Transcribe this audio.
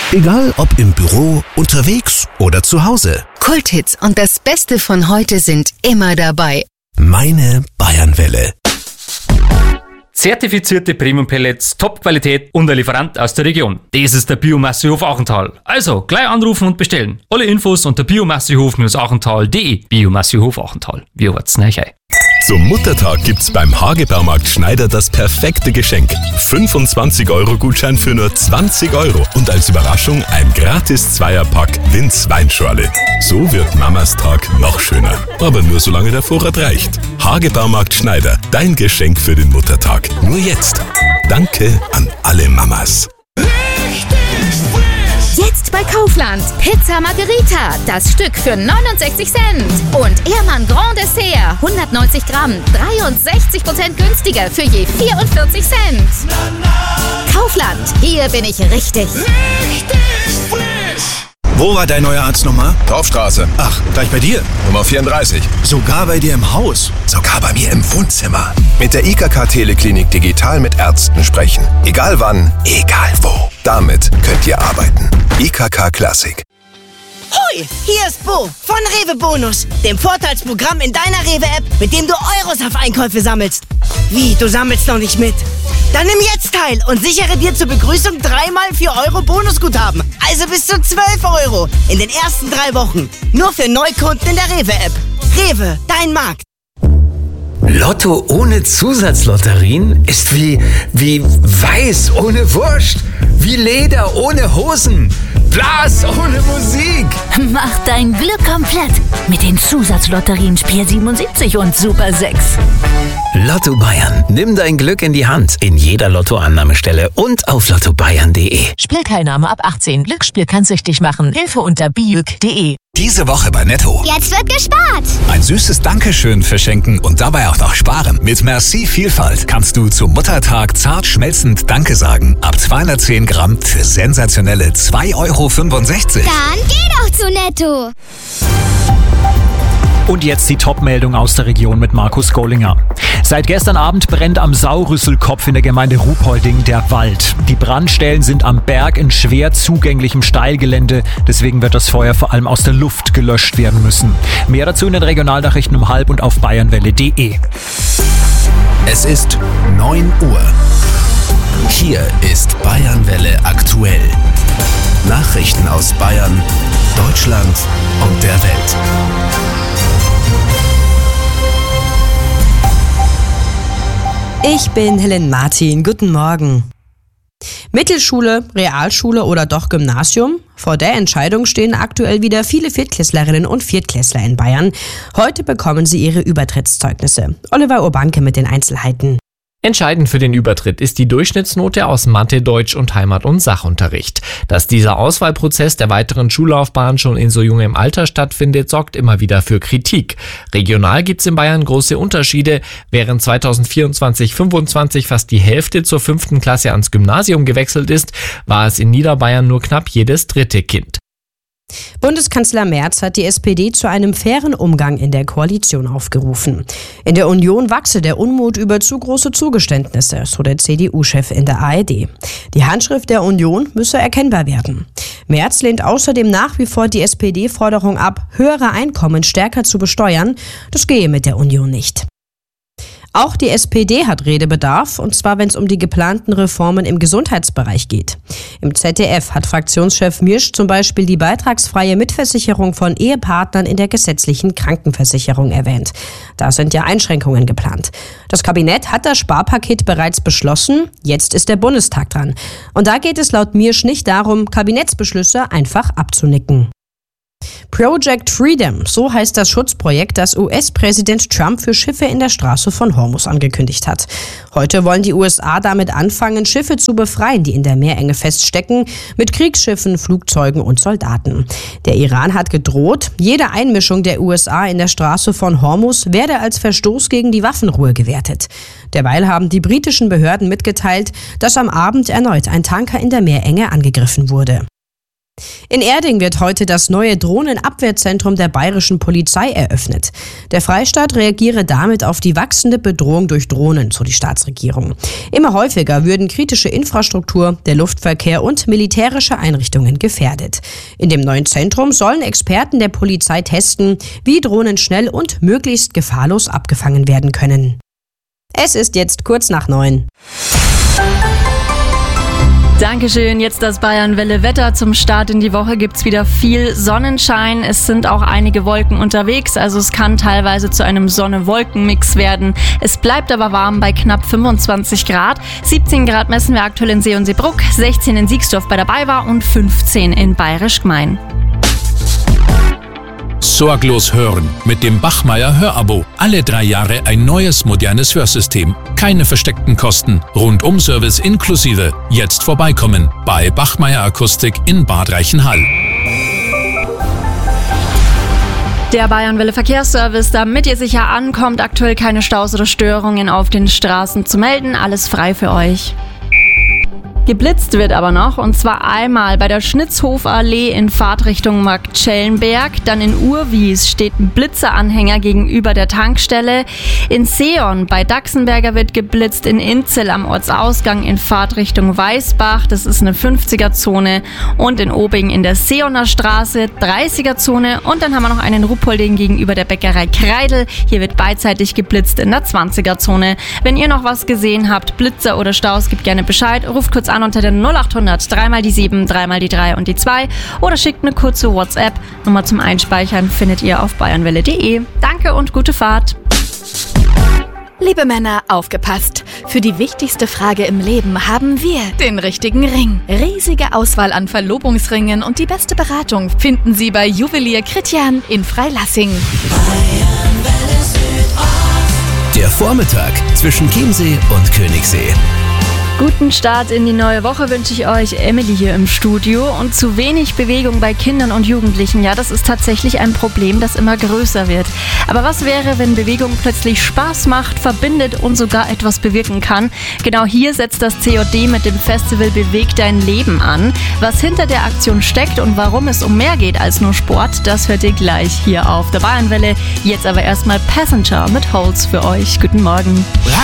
Egal ob im Büro, unterwegs oder zu Hause. Kulthits und das Beste von heute sind immer dabei. Meine Bayernwelle. Zertifizierte Premium-Pellets, Top-Qualität und ein Lieferant aus der Region. Das ist der Biomassehof Achental. Also, gleich anrufen und bestellen. Alle Infos unter biomassehof-achental.de. Biomassehof Achental. Wir wart's neu. Zum Muttertag gibt's beim Hagebaumarkt Schneider das perfekte Geschenk. 25-Euro-Gutschein für nur 20 Euro und als Überraschung ein gratis Zweierpack Linz Weinschorle. So wird Mamas Tag noch schöner. Aber nur solange der Vorrat reicht. Hagebaumarkt Schneider, dein Geschenk für den Muttertag. Nur jetzt. Danke an alle Mamas. Jetzt bei Kaufland. Pizza Margherita. Das Stück für 69 Cent. Und Ehrmann Grand Dessert. 190 Gramm. 63% günstiger für je 44 Cent. Kaufland. Hier bin ich richtig. Wo war dein neuer Arzt nochmal? Dorfstraße. Ach, gleich bei dir? Nummer 34. Sogar bei dir im Haus? Sogar bei mir im Wohnzimmer. Mit der IKK Teleklinik digital mit Ärzten sprechen. Egal wann, egal wo. Damit könnt ihr arbeiten. IKK Classic. Hoi, hier ist Bo von Rewe Bonus, dem Vorteilsprogramm in deiner Rewe-App, mit dem du Euros auf Einkäufe sammelst. Wie, du sammelst noch nicht mit? Dann nimm jetzt teil und sichere dir zur Begrüßung 3x 4 Euro Bonusguthaben. Also bis zu 12 Euro in den ersten 3 Wochen. Nur für Neukunden in der Rewe-App. Rewe, dein Markt. Lotto ohne Zusatzlotterien ist wie Weiß ohne Wurst, wie Leder ohne Hosen, Blas ohne Musik. Mach dein Glück komplett mit den Zusatzlotterien Spiel 77 und Super 6. Lotto Bayern. Nimm dein Glück in die Hand. In jeder Lottoannahmestelle und auf lottobayern.de. Spielteilnahme ab 18. Glücksspiel kann süchtig machen. Hilfe unter biüg.de. Diese Woche bei Netto. Jetzt wird gespart. Ein süßes Dankeschön verschenken und dabei auch noch sparen. Mit Merci Vielfalt kannst du zum Muttertag zart schmelzend Danke sagen. Ab 210 Gramm für sensationelle 2,65 Euro. Dann geh doch zu Netto. Und jetzt die Top-Meldung aus der Region mit Markus Gollinger. Seit gestern Abend brennt am Saurüsselkopf in der Gemeinde Ruhpolding der Wald. Die Brandstellen sind am Berg in schwer zugänglichem Steilgelände. Deswegen wird das Feuer vor allem aus der Luft gelöscht werden müssen. Mehr dazu in den Regionalnachrichten um 12 und auf bayernwelle.de. Es ist 9 Uhr. Hier ist Bayernwelle aktuell. Nachrichten aus Bayern, Deutschland und der Welt. Ich bin Helen Martin. Guten Morgen. Mittelschule, Realschule oder doch Gymnasium? Vor der Entscheidung stehen aktuell wieder viele Viertklässlerinnen und Viertklässler in Bayern. Heute bekommen sie ihre Übertrittszeugnisse. Oliver Urbanke mit den Einzelheiten. Entscheidend für den Übertritt ist die Durchschnittsnote aus Mathe, Deutsch und Heimat- und Sachunterricht. Dass dieser Auswahlprozess der weiteren Schullaufbahn schon in so jungem Alter stattfindet, sorgt immer wieder für Kritik. Regional gibt's in Bayern große Unterschiede. Während 2024/25 fast die Hälfte zur 5. Klasse ans Gymnasium gewechselt ist, war es in Niederbayern nur knapp jedes 3. Kind. Bundeskanzler Merz hat die SPD zu einem fairen Umgang in der Koalition aufgerufen. In der Union wachse der Unmut über zu große Zugeständnisse, so der CDU-Chef in der ARD. Die Handschrift der Union müsse erkennbar werden. Merz lehnt außerdem nach wie vor die SPD-Forderung ab, höhere Einkommen stärker zu besteuern. Das gehe mit der Union nicht. Auch die SPD hat Redebedarf, und zwar wenn es um die geplanten Reformen im Gesundheitsbereich geht. Im ZDF hat Fraktionschef Mirsch zum Beispiel die beitragsfreie Mitversicherung von Ehepartnern in der gesetzlichen Krankenversicherung erwähnt. Da sind ja Einschränkungen geplant. Das Kabinett hat das Sparpaket bereits beschlossen, jetzt ist der Bundestag dran. Und da geht es laut Mirsch nicht darum, Kabinettsbeschlüsse einfach abzunicken. Project Freedom, so heißt das Schutzprojekt, das US-Präsident Trump für Schiffe in der Straße von Hormuz angekündigt hat. Heute wollen die USA damit anfangen, Schiffe zu befreien, die in der Meerenge feststecken, mit Kriegsschiffen, Flugzeugen und Soldaten. Der Iran hat gedroht, jede Einmischung der USA in der Straße von Hormuz werde als Verstoß gegen die Waffenruhe gewertet. Derweil haben die britischen Behörden mitgeteilt, dass am Abend erneut ein Tanker in der Meerenge angegriffen wurde. In Erding wird heute das neue Drohnenabwehrzentrum der bayerischen Polizei eröffnet. Der Freistaat reagiere damit auf die wachsende Bedrohung durch Drohnen, so die Staatsregierung. Immer häufiger würden kritische Infrastruktur, der Luftverkehr und militärische Einrichtungen gefährdet. In dem neuen Zentrum sollen Experten der Polizei testen, wie Drohnen schnell und möglichst gefahrlos abgefangen werden können. Es ist jetzt kurz nach 9. Dankeschön, jetzt das Bayern-Welle-Wetter. Zum Start in die Woche gibt's wieder viel Sonnenschein. Es sind auch einige Wolken unterwegs, also es kann teilweise zu einem Sonne-Wolken-Mix werden. Es bleibt aber warm bei knapp 25 Grad. 17 Grad messen wir aktuell in See und Seebrugg, 16 in Siegsdorf bei der BayWa und 15 in Bayerisch Gmein. Sorglos hören mit dem Bachmeier Hörabo. Alle 3 Jahre ein neues, modernes Hörsystem. Keine versteckten Kosten. Rundum-Service inklusive. Jetzt vorbeikommen bei Bachmeier Akustik in Bad Reichenhall. Der Bayern-Welle Verkehrsservice, damit ihr sicher ankommt, aktuell keine Staus oder Störungen auf den Straßen zu melden. Alles frei für euch. Geblitzt wird aber noch, und zwar einmal bei der Schnitzhofallee in Fahrtrichtung Marktschellenberg, dann in Urwies steht ein Blitzeranhänger gegenüber der Tankstelle, in Seon bei Daxenberger wird geblitzt, in Inzell am Ortsausgang in Fahrtrichtung Weißbach, das ist eine 50er-Zone, und in Obing in der Seoner Straße 30er-Zone, und dann haben wir noch einen Ruppolding gegenüber der Bäckerei Kreidel, hier wird beidseitig geblitzt in der 20er-Zone. Wenn ihr noch was gesehen habt, Blitzer oder Staus, gebt gerne Bescheid, ruft kurz an unter der 0800 3 mal die 7, 3 mal die 3 und die 2 oder schickt eine kurze WhatsApp. Nummer zum Einspeichern findet ihr auf bayernwelle.de. Danke und gute Fahrt. Liebe Männer, aufgepasst! Für die wichtigste Frage im Leben haben wir den richtigen Ring. Riesige Auswahl an Verlobungsringen und die beste Beratung finden Sie bei Juwelier Kritjan in Freilassing. Der Vormittag zwischen Chiemsee und Königssee. Guten Start in die neue Woche wünsche ich euch, Emily hier im Studio. Und zu wenig Bewegung bei Kindern und Jugendlichen, ja, das ist tatsächlich ein Problem, das immer größer wird. Aber was wäre, wenn Bewegung plötzlich Spaß macht, verbindet und sogar etwas bewirken kann? Genau hier setzt das COD mit dem Festival Beweg dein Leben an. Was hinter der Aktion steckt und warum es um mehr geht als nur Sport, das hört ihr gleich hier auf der Bayernwelle. Jetzt aber erstmal Passenger mit Holes für euch. Guten Morgen.